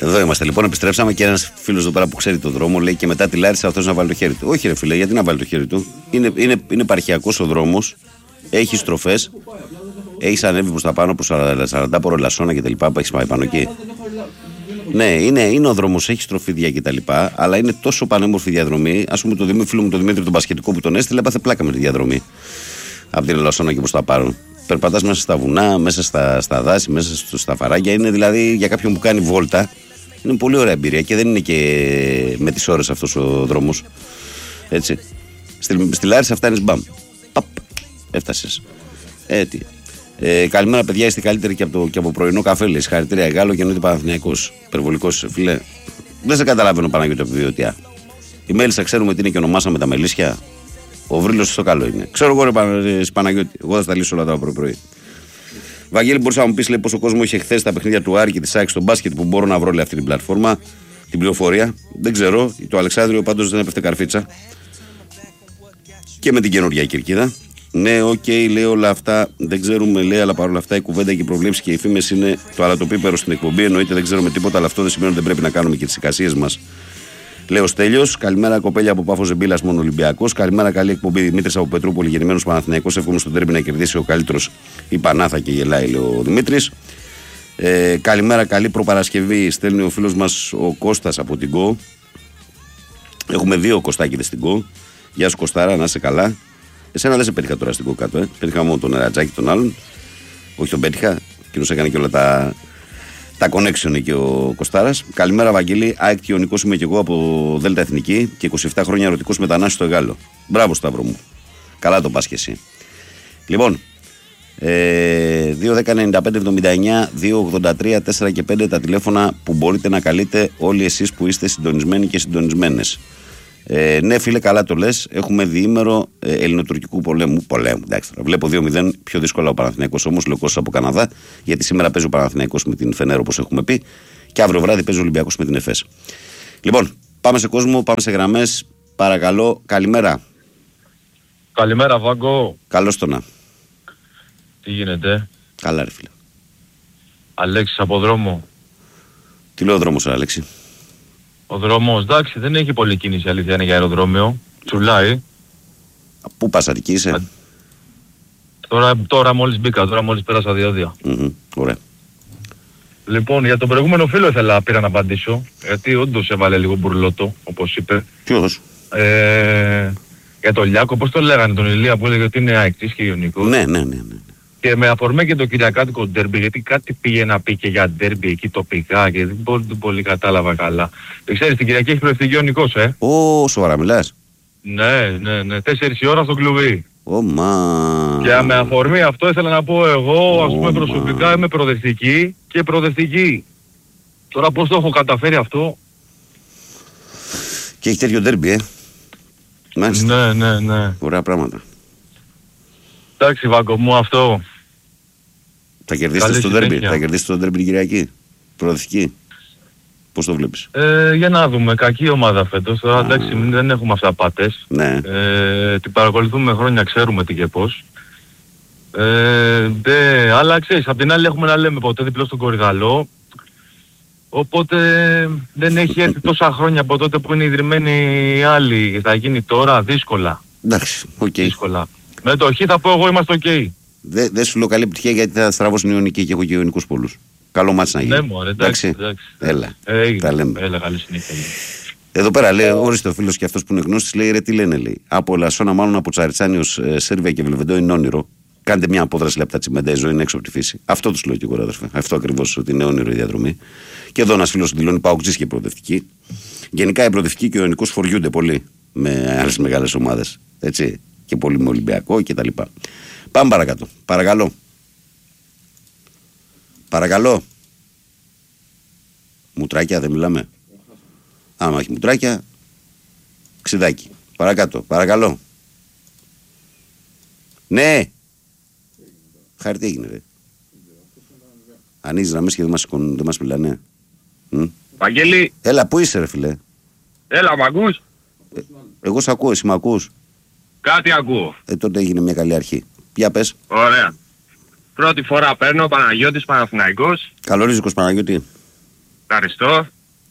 Εδώ είμαστε λοιπόν, επιστρέψαμε και ένας φίλος εδώ πέρα που ξέρει τον δρόμο λέει και μετά τη Λάρισα αυτός να βάλει το χέρι του. Όχι, ρε φίλε, γιατί να βάλει το χέρι του. Είναι επαρχιακός ο δρόμος, έχει στροφές, έχει ανέβει προς τα πάνω προς 40 Λασσόνα και τα λοιπά. Έχει πάει πάνω εκεί. Ναι, είναι ο δρόμος, έχει στροφίδια και τα λοιπά, αλλά είναι τόσο πανέμορφη διαδρομή. Ας πούμε, το φίλο μου τον Δημήτρη τον Πασχετικό που τον έστειλε, έπαθε πλάκα με τη διαδρομή. Από την Λασσόνα και προς τα πάνω. Περπατάς μέσα στα βουνά, μέσα στα δάση, μέσα στα φαράγγια. Είναι δηλαδή για κάποιον που κάνει βόλτα. Είναι πολύ ωραία εμπειρία και δεν είναι και με τις ώρες αυτός ο δρόμος. Έτσι. Στη Λάρισα φτάνεις μπαμ. Παπ. Έφτασες. Καλημέρα, παιδιά. Είστε καλύτεροι και από πρωινό καφέ. Λέει. Συγχαρητήρια, Γάλλο και εννοείται Παναθηναϊκός. Υπερβολικός, φίλε. Δεν σε καταλαβαίνω, Παναγιώτη, από βιωτιά. Η Μέλισσα ξέρουμε τι είναι και ονομάσαμε τα μελίσια. Ο Βρύλος στο καλό είναι. Ξέρω εγώ, ρε Παναγιώτη. Εγώ θα τα λύσω όλα τα πρωί-πρωί. Βαγγέλη, μπορείς να μου πεις πόσο κόσμο είχε χθες τα παιχνίδια του Άρη και της ΑΕΚ στο μπάσκετ που μπορώ να βρω αυτή την πλατφόρμα, την πληροφορία. Δεν ξέρω. Το Αλεξάνδριο πάντως δεν έπεφτε καρφίτσα. Και με την καινούργια κερκίδα. Ναι, οκ, λέει όλα αυτά. Δεν ξέρουμε, λέει, αλλά παρόλα αυτά η κουβέντα και οι προβλέψεις και οι φήμες είναι το αλατοπίπερο στην εκπομπή. Εννοείται δεν ξέρουμε τίποτα, αλλά αυτό δεν σημαίνει ότι δεν πρέπει να κάνουμε και τις εικασίες μας. Λέω Στέλιος, καλημέρα κοπέλια από Πάφο Ζεμπίλας, μόνο Ολυμπιακός. Καλημέρα, καλή εκπομπή. Δημήτρης από Πετρούπολη, γεννημένος Παναθηναϊκός. Εύχομαι στον τέρμπι να κερδίσει ο καλύτερος η Πανάθα και γελάει, λέει ο Δημήτρης. Καλημέρα, καλή προπαρασκευή. Στέλνει ο φίλος μας ο Κώστας από την ΚΟ. Έχουμε 2 Κωστάκηδες στην ΚΟ. Γεια σου Κωστάρα, να είσαι καλά. Εσένα δεν σε πέτυχα τώρα στην ΚΟ κάτω, Πέτυχα μόνο τον Ρατζάκη τον άλλον. Όχι τον πέτυχα. Εκείνος έκανε και όλα τα connection και ο Κωστάρας. Καλημέρα, Βαγγέλη. ΑΕΚ Ιωνικός είμαι και εγώ από Δέλτα Εθνική και 27 χρόνια ερωτικός μετανάστη στο Εγάλο. Μπράβο, Σταύρο μου. Καλά το πας και εσύ. Λοιπόν, 2-10-95-79-2-83-4 και 5 τα τηλέφωνα που μπορείτε να καλείτε όλοι εσείς που είστε συντονισμένοι και συντονισμένες. Ναι, φίλε, καλά το λες. Έχουμε διήμερο ελληνοτουρκικού πολέμου. Εντάξει, βλέπω 2-0 πιο δύσκολα ο Παναθηναϊκός όμως, λέω Κώστας από Καναδά, γιατί σήμερα παίζει ο Παναθηναϊκός με την Φενέρ όπως έχουμε πει, και αύριο βράδυ παίζει ο Ολυμπιακός με την ΕΦΕΣ. Λοιπόν, πάμε σε κόσμο, πάμε σε γραμμές. Παρακαλώ, καλημέρα. Καλημέρα, Βάγκο. Καλώς το να. Τι γίνεται? Καλά, ρε φίλε. Αλέξης από δρόμο. Τι λέει ο δρόμος, Αλέξη? Ο δρόμος, εντάξει, δεν έχει πολλή κίνηση, αλήθεια είναι, για αεροδρόμιο. Τσουλάει. Πού πας, Αττική είσαι? Τώρα μόλις μπήκα, τώρα μόλις πέρασα διόδια. Ωραία. Λοιπόν, για τον προηγούμενο φίλο πήρα να απαντήσω, γιατί όντως έβαλε λίγο μπουρλότο, όπως είπε. Ποιος? Για τον Λιάκο, πώς το λέγανε, τον Ηλία που έλεγε ότι είναι αεκτής και ιωνικός. Ναι. Και με αφορμή και το κυριακάτικο ντέρμπι, γιατί κάτι πήγε να πει και για ντέρμπι εκεί τοπικά και δεν πολύ κατάλαβα καλά. Ξέρεις, την Κυριακή έχει προευτεί ο Νικός, σοβαρά μιλάς? Ναι, 4 η ώρα στο κλουβί. Και με αφορμή αυτό ήθελα να πω εγώ, ας πούμε προσωπικά είμαι προοδευτική και προοδευτική. Τώρα πώς το έχω καταφέρει αυτό? Και έχει τέτοιο ντέρμπι, Μάλιστα. Ναι. Ωραία πράγματα. Εντάξει, Βάγκο μου, αυτό. Θα κερδίσετε στο ντέρμπι, την Κυριακή? Προοδευτική. Πώς το βλέπεις? Για να δούμε, κακή ομάδα φέτος. Τώρα εντάξει, δεν έχουμε αυταπάτες. Ναι. Την παρακολουθούμε χρόνια, ξέρουμε τι και πώς. Αλλά ξέρεις, απ' την άλλη έχουμε να λέμε ποτέ διπλό στον Κορυδαλό. Οπότε δεν έχει έρθει τόσα χρόνια από τότε που είναι ιδρυμένοι οι άλλοι. Θα γίνει τώρα δύσκολα. Εντάξει, οκ. Δύσκολα. Με το Χ θα πω εγώ είμαστε οκ. Δεν σου λέω καλή επιτυχία γιατί θα στραβώσουν οι Ιωνικοί και έχω και Ιωνικούς πολλούς. Καλό μάτς να γίνει. Ναι μωρέ, εντάξει. Έλα, τα λέμε. Έλα, καλή συνέχεια. Εδώ πέρα λέει, όριστε ο φίλος και αυτός που είναι γνώστης, λέει, ρε τι λένε, λέει. Από Λασσόνα, μάλλον από Τσαριτσάνιος, Σέρβια και Βελβεντό είναι όνειρο. Κάντε μια απόδραση από τα τσιμέντα, η ζωή είναι έξω από τη φύση. Αυτό τους λέω και εγώ, αδερφέ. Αυτό ακριβώς, ότι είναι όνειρο η διαδρομή. Και εδώ ένας φίλος δηλώνει Παοκτζής και προοδευτική. Γενικά οι προοδευτικοί και ο Ιωνικός φοριούνται πολύ με άλλες μεγάλες ομάδες. Έτσι. Και πολύ με Ολυμπιακό κτλ. Πάμε παρακάτω. Παρακαλώ. Μουτράκια δεν μιλάμε? Άμα έχει μουτράκια, ξιδάκι. Παρακαλώ. Ναι. Χάρη, τι έγινε, ρε? Ανοίγεις να μες και δεν μας μιλάνε. Βαγγέλη. Έλα, πού είσαι, ρε φίλε? Έλα, μ' ακούς? Εγώ σ' ακούω, εσύ μ' ακούς? Κάτι ακούω. Τότε έγινε μια καλή αρχή. Για πες. Ωραία. Πρώτη φορά παίρνω, Παναγιώτης Παναθηναϊκός. Καλορίζικος Παναγιώτη. Ευχαριστώ.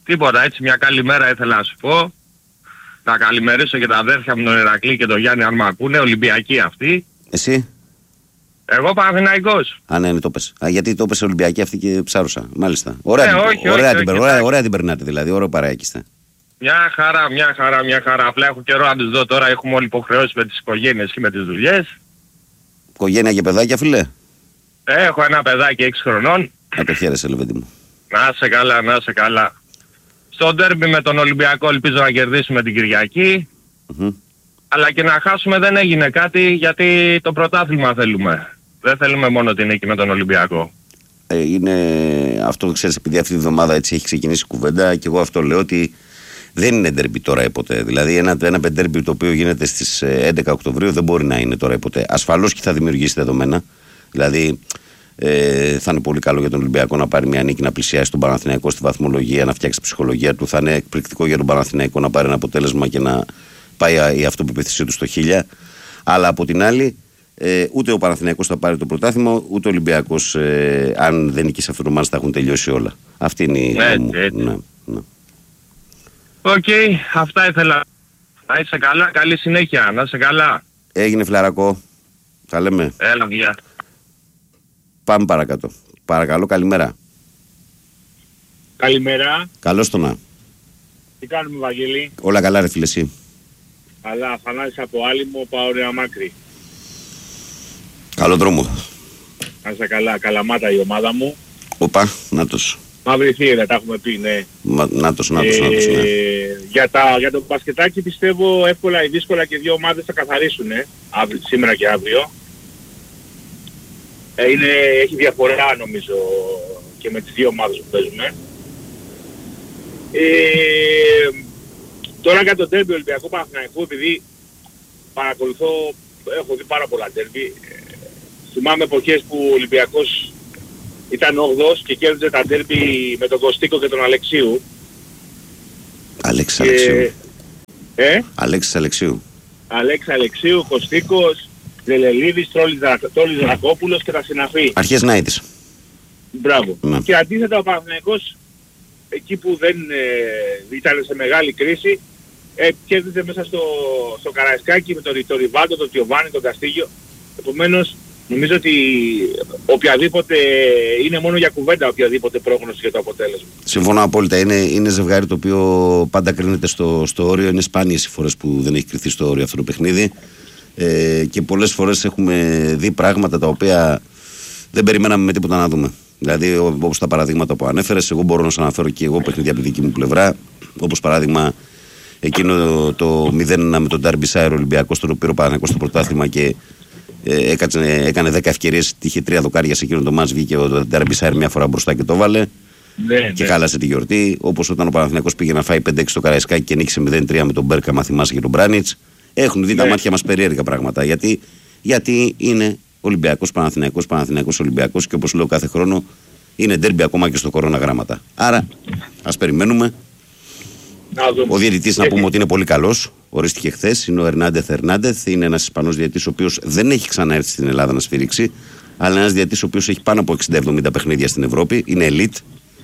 Τίποτα, έτσι μια καλή μέρα ήθελα να σου πω. Να καλημερίσω και τα αδέρφια μου τον Ηρακλή και τον Γιάννη αν μ' ακούνε, Ολυμπιακοί αυτοί. Εσύ? Εγώ Παναθηναϊκός. Ναι, το πες. Γιατί το πες Ολυμπιακοί αυτοί και ψάρωσα. Μάλιστα. Ωραία την περνάτε δηλαδή, ωραίο παρέακι είστε. Μια χαρά. Απλά έχω καιρό να τους δω τώρα, έχουμε όλοι υποχρεώσεις με τις οικογένειες και με τις δουλειές. Οικογένεια και παιδάκια, φίλε? Έχω ένα παιδάκι 6 χρονών. Να το χαίρεσαι, Λεβέντη μου. Να σε καλά. Στο ντέρμπι με τον Ολυμπιακό ελπίζω να κερδίσουμε την Κυριακή. Αλλά και να χάσουμε δεν έγινε κάτι, γιατί το πρωτάθλημα θέλουμε. Δεν θέλουμε μόνο την νίκη με τον Ολυμπιακό. Είναι αυτό, ξέρεις, επειδή αυτή τη βδομάδα έτσι έχει ξεκινήσει η κουβέντα και εγώ αυτό λέω, ότι δεν είναι ντέρμπι τώρα ποτέ. Δηλαδή ένα ντέρμπι το οποίο γίνεται στις 11 Οκτωβρίου δεν μπορεί να είναι τώρα ποτέ. Ασφαλώς και θα δημιουργήσει δεδομένα. Δηλαδή θα είναι πολύ καλό για τον Ολυμπιακό να πάρει μια νίκη, να πλησιάσει τον Παναθηναϊκό στη βαθμολογία, να φτιάξει τη ψυχολογία του. Θα είναι εκπληκτικό για τον Παναθηναϊκό να πάρει ένα αποτέλεσμα και να πάει η αυτοπεποίθησή του στο 1000. Αλλά από την άλλη, ούτε ο Παναθηναϊκός θα πάρει το πρωτάθλημα, ούτε ο Ολυμπιακός, αν δεν νικήσει αυτό το μάτς, θα έχουν τελειώσει όλα. Αυτή είναι η γνώμη μου. Οκ, αυτά ήθελα. Να είσαι καλά, καλή συνέχεια, να είσαι καλά. Έγινε, φιλαρακό. Τα λέμε. Έλα, γεια. Πάμε παρακάτω. Παρακαλώ, καλημέρα. Καλημέρα. Καλώς το να. Τι κάνουμε, Βαγγέλη? Όλα καλά, ρε φίλε, εσύ? Καλά, Θανάσης από Άλυμο, πάω Νέα Μάκρη. Καλό δρόμο. Να είσαι καλά, Καλαμάτα η ομάδα μου. Οπα, νάτος. Μαύρη θύρα, τα έχουμε πει, ναι. Νάτος, ναι. Για το μπασκετάκι πιστεύω εύκολα ή δύσκολα και δύο ομάδες θα καθαρίσουν, σήμερα και αύριο. Έχει διαφορά νομίζω και με τις δύο ομάδες που παίζουμε. Τώρα για το ντέρμπι Ολυμπιακό Παναθηναϊκού, επειδή παρακολουθώ, έχω δει πάρα πολλά ντέρμπι. Θυμάμαι εποχές που ο Ολυμπιακός ήταν 8ος και κέρδιζε τα ντέρμπι με τον Κωστίκο και τον Αλεξίου. Αλέξης Αλεξίου. Αλέξης Αλεξίου. Αλέξης Αλεξίου, Κωστίκος, Ζελελίδης, Τόλης Δρακόπουλος και τα συναφή. Αρχές Νάιτης. Μπράβο. Ναι. Και αντίθετα ο Παναθηναϊκός, εκεί που δεν ήταν σε μεγάλη κρίση, κέρδιζε μέσα στο Καραϊσκάκι με τον Ριβάντο, τον Τιοβάνι, τον Καστίγιο. Επομένως, νομίζω ότι οποιαδήποτε είναι μόνο για κουβέντα οποιαδήποτε πρόγνωση για το αποτέλεσμα. Συμφωνώ απόλυτα. Είναι ζευγάρι το οποίο πάντα κρίνεται στο όριο. Είναι σπάνιες οι φορές που δεν έχει κριθεί στο όριο αυτό το παιχνίδι. Και πολλές φορές έχουμε δει πράγματα τα οποία δεν περιμέναμε με τίποτα να δούμε. Δηλαδή, όπως τα παραδείγματα που ανέφερες, εγώ μπορώ να σας αναφέρω και εγώ παιχνίδια από τη δική μου πλευρά. Όπως παράδειγμα, εκείνο το 0-1 με τον Ντάρμπι Σάιρ Ολυμπιακό, στον οποίο ο Παναθηναϊκός στο πρωτάθλημα και έκανε 10 ευκαιρίες, είχε 3 δοκάρια σε εκείνο το μάτς, βγήκε ο Ντάρμπι Σάιρ μια φορά μπροστά και το βάλε. Και χάλασε τη γιορτή. Όπως όταν ο Παναθηναϊκός πήγε να φάει 5-6 στο Καραϊσκάκι και νίκησε 0-3 με τον Μπέρκα, μα θυμάσαι, και τον Μπράνιτς. Έχουν δει τα μάτια μας περίεργα πράγματα. Γιατί είναι Ολυμπιακός Παναθηναϊκός, Παναθηναϊκός Ολυμπιακός, και όπως λέω κάθε χρόνο είναι ντέρμπι ακόμα και στο κορώνα γράμματα. Άρα ας περιμένουμε. Ο διαιτητής, να πούμε ότι είναι πολύ καλός. Ορίστηκε χθες. Είναι ο Ερνάντεθ. Είναι ένας Ισπανός διαιτητής ο οποίος δεν έχει ξαναέρθει στην Ελλάδα να σφυρίξει. Αλλά ένας διαιτητής ο οποίος έχει πάνω από 60-70 παιχνίδια στην Ευρώπη. Είναι elite.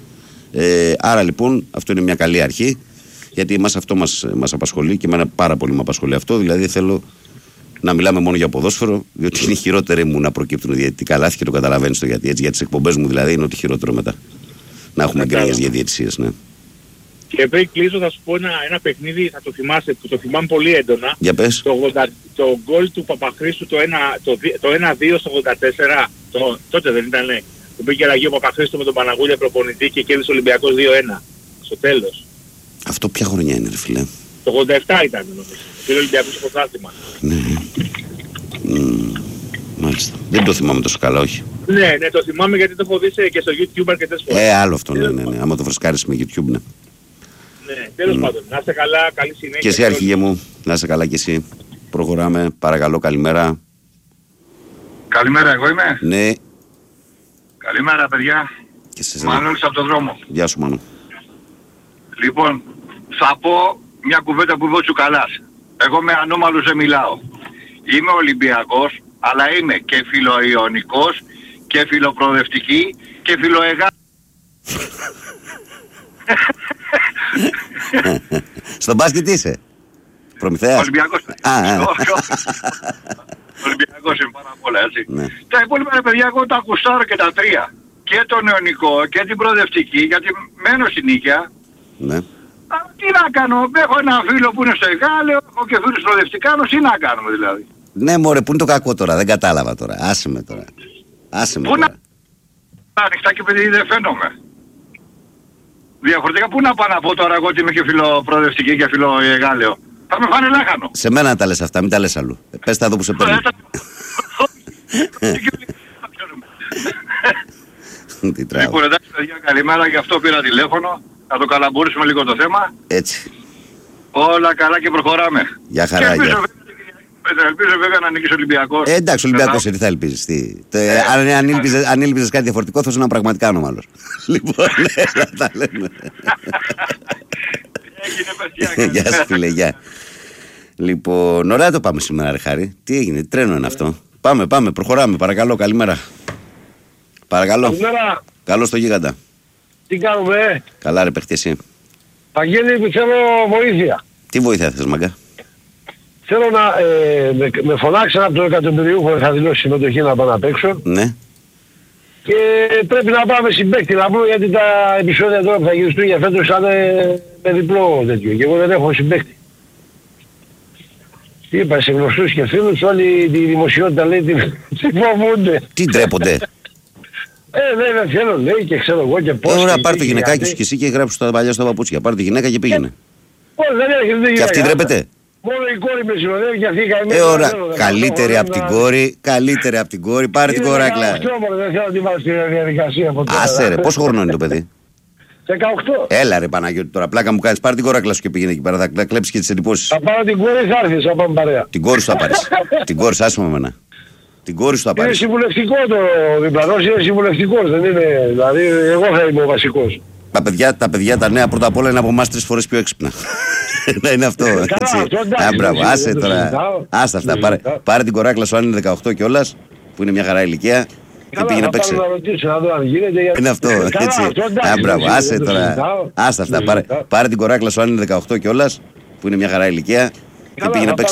Άρα λοιπόν αυτό είναι μια καλή αρχή. Γιατί εμάς αυτό μας απασχολεί και εμένα πάρα πολύ με απασχολεί αυτό. Δηλαδή θέλω να μιλάμε μόνο για ποδόσφαιρο, διότι είναι χειρότεροι μου να προκύπτουν διαιτητικά λάθη και το καταλαβαίνεις το γιατί. Έτσι, για τις εκπομπές μου δηλαδή είναι ότι χειρότερο μετά. Να έχουμε γκρίνιες για διαιτησίες, ναι. Και πριν κλείσω θα σου πω ένα παιχνίδι, θα το θυμάσαι, που το θυμάμαι πολύ έντονα. Για πες. Το γκολ του Παπαχρήστου το 1-2 στο 84, τότε δεν ήταν, ναι. Που πήγε αλλαγή ο Παπαχρήστου με τον Παναγούλια προπονητή και κέρδισε ο Ολυμπιακός 2-1 στο τέλος. Αυτό ποια χρονιά είναι, ρε φίλε? Το 87 ήταν, νομίζω. Πήρε ο Ολυμπιακός στο πρωτάθλημα. Ναι. Μάλιστα. Δεν το θυμάμαι τόσο καλά, όχι. Ναι, το θυμάμαι γιατί το έχω δει και στο YouTube αρκετές φορές. Άλλο αυτό, ναι. Άμα το φρεσκάρεις με YouTube, ναι. Ναι, τέλος πάντων. Να είστε καλά, καλή συνέχεια. Και εσύ, αρχηγέ μου, να είστε καλά και εσύ. Προχωράμε. Παρακαλώ, καλημέρα. Καλημέρα, εγώ είμαι. Ναι. Καλημέρα, παιδιά. Μανώλης από τον δρόμο. Γεια σου, Μανώ. Λοιπόν, θα πω μια κουβέντα που είπε ο Τσουκαλάς. Εγώ με ανώμαλους δεν μιλάω. Είμαι Ολυμπιακός, αλλά είμαι και φιλοϊωνικός και φιλοπροοδευτική και φιλοεγά. Στον μπάσκετ τι είσαι? Προμηθέας? Ολυμπιακός. Ολυμπιακός είναι πάρα πολλά, έτσι. Ναι. Τα υπόλοιπα παιδιά εγώ τα ακουστάρω και τα τρία. Και το νεωνικό και την προοδευτική, γιατί μένω στην Νίκαια. Ναι. Τι να κάνω, έχω ένα φίλο που είναι στο Εγάλεο, έχω και φίλους προοδευτικάνους, τι να κάνουμε δηλαδή. Ναι μωρέ, πού είναι το κακό τώρα, δεν κατάλαβα τώρα. Άσε με τώρα. Πού να... Ανοιχτά και παιδί δεν φαίνομαι. Διαφορετικά πού να πάω να πω τώρα εγώ ότι είμαι και φιλοπροοδευτική και φιλοεγάλεο. Θα με φάνε λάχανο. Σε μένα τα λες αυτά, μην τα λες αλλού. Πες τα εδώ που σε παίρνει. Λοιπόν, εντάξει παιδιά, καλημέρα, γι' αυτό πήρα τηλέφωνο. Να το καλαμπούρήσουμε λίγο το θέμα. Έτσι. Όλα καλά και προχωράμε. Για χαρά, ελπίζω βέβαια να νικήσει ο Ολυμπιακός. Εντάξει, ο Ολυμπιακός τι θα ελπίζεις. Αν ήλπιζες κάτι διαφορετικό θα ήσουν πραγματικά ανώμαλος. Λοιπόν, θα τα λέμε. Γεια σου φίλε, γεια. Λοιπόν, ωραία το πάμε σήμερα ρε Χάρη. Τι έγινε, τρένο είναι αυτό. Πάμε, προχωράμε, παρακαλώ, καλημέρα. Παρακαλώ. Καλημέρα. Καλώς το γίγαντα. Τι κάνουμε? Καλά ρε παίχτη εσύ. Παγγέλη, θέλω βοήθεια. Τι βοήθεια θες μάγκα? Θέλω να με φωνάξαν από το εκατομμυριούχο, είχα δηλώσει συμμετοχή να πάω να παίξω. Ναι. Και πρέπει να πάμε συμπαίκτη να πούμε, γιατί τα επεισόδια τώρα που θα γυριστούν για φέτος θα είναι με διπλό τέτοιο. Και εγώ δεν έχω συμπαίκτη. Είπα σε γνωστούς και φίλους, όλη τη δημοσιότητα λέει τι φοβούνται. Τι ντρέπονται. Δεν θέλω λέει και ξέρω εγώ και πώς. Ωραία, πάρ' το γυναικάκι σου και εσύ και γράψου τα παλιά στα παπούτσια. Πάρ' τη γυναίκα και πήγαινε. Δεν έχει γυναίκα. Και αυτή ντρέπεται. Μόνο η κόρη με συνοδεύει και αυτή η καημένη. Ωραία, καλύτερη από την κόρη, καλύτερη από την κόρη, πάρε την κοράκλα. Δεν θέλω να την βάλω στη διαδικασία ποτέ. Άσε ρε, πόσο χρόνο είναι το παιδί? 18. Έλα ρε Παναγιώτη, τώρα πλάκα μου κάνεις, πάρε την κοράκλα σου και πήγαινε εκεί πέρα, θα κλέψεις και τις εντυπώσεις. Θα πάρω την κόρη, θα έρθεις, θα πάμε παρέα. Την κόρη σου θα πάρεις. Την κόρη σου, άσε με εμένα. Την κόρη σου θα Είναι πάρεις. συμβουλευτικό το διπλανός, είναι συμβουλευτικός, δεν είναι, δηλαδή εγώ θα είμαι ο βασικός. Τα παιδιά τα νέα πρώτα απ' όλα είναι από εμάς 3 φορές πιο έξυπνα. Να είναι αυτό. Μπράβο, άσε τώρα. Άστα αυτά. Πάρε την κοράκλα σου αν είναι 18 κιόλας, που είναι μια χαρά ηλικία. Και πήγαινε παίξε. Είναι αυτό, έτσι. Μπράβο, άσε τώρα. Άστα αυτά. Πάρε την κοράκλα σου αν είναι 18 κιόλας, που είναι μια χαρά ηλικία. Και πήγαινε παίξε.